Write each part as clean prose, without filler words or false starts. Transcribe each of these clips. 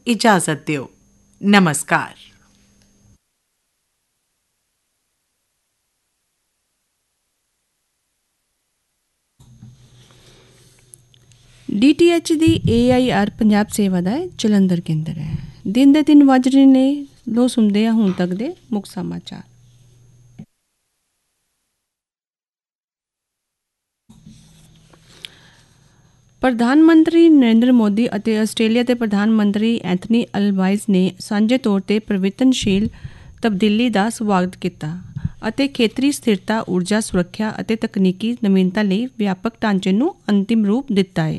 इजाज़त दिओ। नमस्कार। DTH ਦੀ AIR ਪੰਜਾਬ ਸੇਵਾ ਦਾ ਜਲੰਧਰ ਕੇਂਦਰ ਹੈ। ਦਿਨ ਦੇ 3 ਵੱਜ ਰਹੇ ਨੇ। ਲੋ ਸੁਣਦੇ ਆ ਹੁਣ ਤੱਕ ਦੇ ਮੁੱਖ ਸਮਾਚਾਰ। ਪ੍ਰਧਾਨ ਮੰਤਰੀ ਨਰਿੰਦਰ ਮੋਦੀ ਅਤੇ ਆਸਟ੍ਰੇਲੀਆ ਦੇ ਪ੍ਰਧਾਨ ਮੰਤਰੀ ਐਂਥਨੀ ਅਲਬਾਈਜ਼ ਨੇ ਸਾਂਝੇ ਤੌਰ ਤੇ ਪ੍ਰਵਿਤਨਸ਼ੀਲ ਤਬਦੀਲੀ ਦਾ ਸਵਾਗਤ ਕੀਤਾ ਅਤੇ ਖੇਤਰੀ ਸਥਿਰਤਾ, ਊਰਜਾ ਸੁਰੱਖਿਆ ਅਤੇ ਤਕਨੀਕੀ ਨਵੀਨਤਾ ਲਈ ਵਿਆਪਕ ਢਾਂਚੇ ਨੂੰ ਅੰਤਿਮ ਰੂਪ ਦਿੱਤਾ ਹੈ।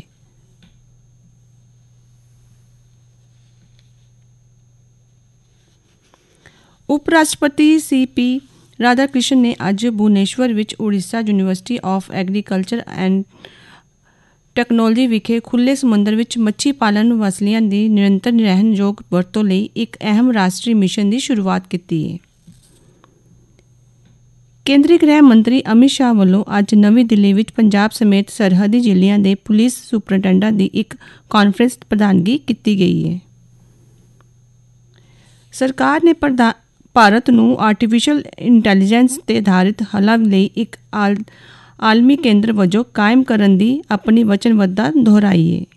ਉਪ ਰਾਸ਼ਟਰਪਤੀ CP ਰਾਧਾਕ੍ਰਿਸ਼ਨ ਨੇ ਅੱਜ ਭੁਵਨੇਸ਼ਵਰ ਵਿੱਚ Orissa university of agriculture and technology ਵਿਖੇ ਖੁੱਲ੍ਹੇ ਸਮੁੰਦਰ ਵਿੱਚ ਮੱਛੀ ਪਾਲਣ ਵਸਲੀਆਂ ਦੀ ਨਿਰੰਤਰ ਰਹਿਣਯੋਗ ਵਰਤੋਂ ਲਈ ਇੱਕ ਅਹਿਮ ਰਾਸ਼ਟਰੀ ਮਿਸ਼ਨ ਦੀ ਸ਼ੁਰੂਆਤ ਕੀਤੀ ਹੈ। ਕੇਂਦਰੀ ਗ੍ਰਹਿ ਮੰਤਰੀ ਅਮਿਤ ਸ਼ਾਹ ਵੱਲੋਂ ਅੱਜ ਨਵੀਂ ਦਿੱਲੀ ਵਿੱਚ ਪੰਜਾਬ ਸਮੇਤ ਸਰਹੱਦੀ ਜ਼ਿਲ੍ਹਿਆਂ ਦੇ ਪੁਲਿਸ ਸੁਪਰਡੈਂਟਾਂ ਦੀ ਇੱਕ ਕਾਨਫਰੰਸ ਪ੍ਰਧਾਨਗੀ ਕੀਤੀ ਗਈ ਹੈ। ਸਰਕਾਰ ਨੇ ਭਾਰਤ ਨੂੰ ਆਰਟੀਫਿਸ਼ੀਅਲ ਇੰਟੈਲੀਜੈਂਸ ਤੇ ਆਧਾਰਿਤ ਹੱਲਾਂ ਲਈ ਇੱਕ ਆਲਮੀ ਕੇਂਦਰ ਵਜੋਂ ਕਾਇਮ ਕਰਨ ਦੀ ਆਪਣੀ ਵਚਨਬੱਧਤਾ ਦੁਹਰਾਈ ਹੈ।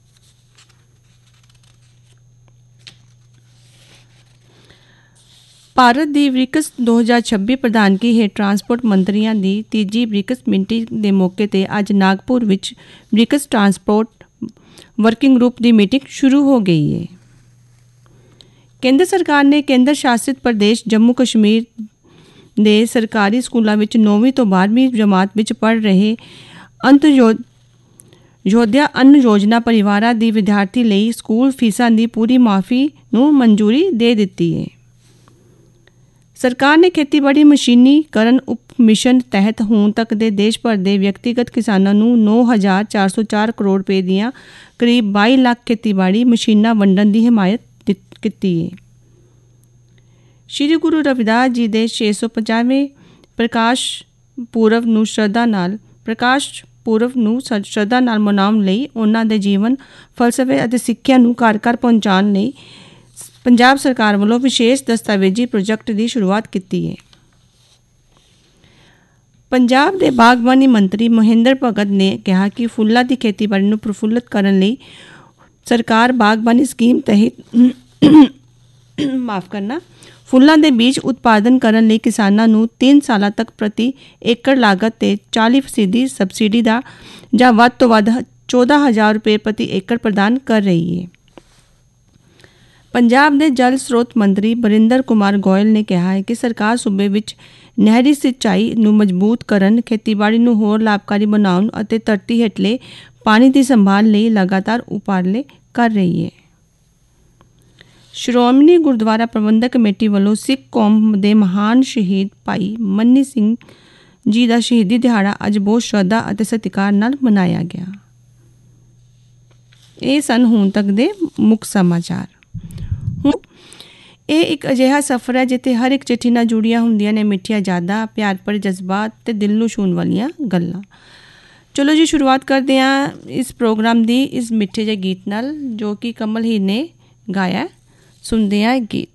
ਭਾਰਤ ਦੀ ਬ੍ਰਿਕਸ 2026 ਪ੍ਰਧਾਨਗੀ ਹੇਠ ਟਰਾਂਸਪੋਰਟ ਮੰਤਰੀਆਂ ਦੀ ਤੀਜੀ ਬ੍ਰਿਕਸ ਮੀਟਿੰਗ ਦੇ ਮੌਕੇ ਤੇ ਅੱਜ ਨਾਗਪੁਰ ਵਿੱਚ ਬ੍ਰਿਕਸ ਟਰਾਂਸਪੋਰਟ ਵਰਕਿੰਗ ਗਰੁੱਪ ਦੀ ਮੀਟਿੰਗ ਸ਼ੁਰੂ ਹੋ ਗਈ ਹੈ। ਕੇਂਦਰ ਸਰਕਾਰ ਨੇ ਕੇਂਦਰ ਸ਼ਾਸਿਤ ਪ੍ਰਦੇਸ਼ ਜੰਮੂ ਕਸ਼ਮੀਰ ਦੇ ਸਰਕਾਰੀ ਸਕੂਲਾਂ ਵਿੱਚ 9ਵੀਂ ਤੋਂ 12ਵੀਂ ਜਮਾਤ ਵਿੱਚ ਪੜ੍ਹ ਰਹੇ ਅੰਤਯੋਦਿਆ ਅੰਨ ਯੋਜਨਾ ਪਰਿਵਾਰਾਂ ਦੀ ਵਿਦਿਆਰਥੀ ਲਈ ਸਕੂਲ ਫੀਸਾਂ ਦੀ ਪੂਰੀ ਮਾਫੀ ਨੂੰ ਮਨਜ਼ੂਰੀ ਦੇ ਦਿੱਤੀ ਹੈ। ਸਰਕਾਰ ਨੇ ਖੇਤੀਬਾੜੀ ਮਸ਼ੀਨੀਕਰਨ ਉਪ ਮਿਸ਼ਨ ਤਹਿਤ ਹੁਣ ਤੱਕ ਦੇ ਦੇਸ਼ ਭਰ ਦੇ ਵਿਅਕਤੀਗਤ ਕਿਸਾਨਾਂ ਨੂੰ 9,404 ਕਰੋੜ ਰੁਪਏ ਦੀਆਂ ਕਰੀਬ 22 ਲੱਖ ਖੇਤੀਬਾੜੀ ਮਸ਼ੀਨਾਂ ਵੰਡਣ ਦੀ ਹਮਾਇਤ ਕੀਤੀ ਹੈ। ਸ਼੍ਰੀ ਗੁਰੂ ਰਵਿਦਾਸ ਜੀ ਦੇ 650ਵੇਂ ਪ੍ਰਕਾਸ਼ ਪੁਰਬ ਨੂੰ ਸ਼ਰਧਾ ਨਾਲ ਮਨਾਉਣ ਲਈ ਉਹਨਾਂ ਦੇ ਜੀਵਨ, ਫਲਸਫੇ ਅਤੇ ਸਿੱਖਿਆ ਨੂੰ ਘਰ ਘਰ ਪਹੁੰਚਾਉਣ ਲਈ ਪੰਜਾਬ ਸਰਕਾਰ ਵੱਲੋਂ ਵਿਸ਼ੇਸ਼ ਦਸਤਾਵੇਜ਼ੀ ਪ੍ਰੋਜੈਕਟ ਦੀ ਸ਼ੁਰੂਆਤ ਕੀਤੀ ਹੈ। ਪੰਜਾਬ ਦੇ ਬਾਗਬਾਨੀ ਮੰਤਰੀ ਮਹਿੰਦਰ ਭਗਤ ਨੇ ਕਿਹਾ ਕਿ ਫੁੱਲਾਂ ਦੀ ਖੇਤੀਬਾੜੀ ਨੂੰ ਪ੍ਰਫੁੱਲਤ ਕਰਨ ਲਈ ਸਰਕਾਰ ਬਾਗਬਾਨੀ ਸਕੀਮ ਤਹਿਤ ਫੁੱਲਾਂ ਦੇ ਬੀਜ ਉਤਪਾਦਨ ਕਰਨ ਲਈ ਕਿਸਾਨਾਂ ਨੂੰ 3 ਸਾਲਾਂ ਤੱਕ ਪ੍ਰਤੀ ਏਕੜ ਲਾਗਤ ਤੇ 40% ਸਬਸਿਡੀ ਦਾ ਜਾਂ ਵੱਧ ਤੋਂ ਵੱਧ 14,000 ਰੁਪਏ ਪ੍ਰਤੀ ਏਕੜ ਪ੍ਰਦਾਨ ਕਰ ਰਹੀ ਹੈ। ਪੰਜਾਬ ਦੇ ਜਲ ਸਰੋਤ ਮੰਤਰੀ ਬਰਿੰਦਰ ਕੁਮਾਰ ਗੋਇਲ ਨੇ ਕਿਹਾ ਹੈ ਕਿ ਸਰਕਾਰ ਸੂਬੇ ਵਿੱਚ ਨਹਿਰੀ ਸਿੰਚਾਈ ਨੂੰ ਮਜ਼ਬੂਤ ਕਰਨ, ਖੇਤੀਬਾੜੀ ਨੂੰ ਹੋਰ ਲਾਭਕਾਰੀ ਬਣਾਉਣ ਅਤੇ ਧਰਤੀ ਹੇਠਲੇ ਪਾਣੀ ਦੀ ਸੰਭਾਲ ਲਈ ਲਗਾਤਾਰ ਉਪਰਾਲੇ ਕਰ ਰਹੀ ਹੈ। ਸ਼੍ਰੋਮਣੀ ਗੁਰਦੁਆਰਾ ਪ੍ਰਬੰਧਕ ਕਮੇਟੀ ਵੱਲੋਂ ਸਿੱਖ ਕੌਮ ਦੇ ਮਹਾਨ ਸ਼ਹੀਦ ਭਾਈ ਮੰਨੀ ਸਿੰਘ ਜੀ ਦਾ ਸ਼ਹੀਦੀ ਦਿਹਾੜਾ ਅੱਜ ਬਹੁਤ ਸ਼ਰਧਾ ਅਤੇ ਸਤਿਕਾਰ ਨਾਲ ਮਨਾਇਆ ਗਿਆ। ਇਹ ਸਨ ਹੁਣ ਤੱਕ ਦੇ ਮੁੱਖ ਸਮਾਚਾਰ। ਇਹ ਇੱਕ ਅਜਿਹਾ ਸਫ਼ਰ ਹੈ ਜਿੱਥੇ ਹਰ ਇੱਕ ਚਿੱਠੀ ਨਾਲ ਜੁੜੀਆਂ ਹੁੰਦੀਆਂ ਨੇ ਮਿੱਠੀਆਂ ਯਾਦਾਂ, ਪਿਆਰ ਭਰੇ ਜਜ਼ਬਾਤ ਤੇ ਦਿਲ ਨੂੰ ਛੂਹਣ ਵਾਲੀਆਂ ਗੱਲਾਂ। ਚਲੋ ਜੀ, ਸ਼ੁਰੂਆਤ ਕਰਦੇ ਹਾਂ ਇਸ ਪ੍ਰੋਗਰਾਮ ਦੀ ਇਸ ਮਿੱਠੇ ਜਿਹੇ ਗੀਤ ਨਾਲ ਜੋ ਕਿ ਕਮਲ ਹੀਰ ਨੇ ਗਾਇਆ। ਸੁਣਦੇ ਹਾਂ ਇਹ ਗੀਤ।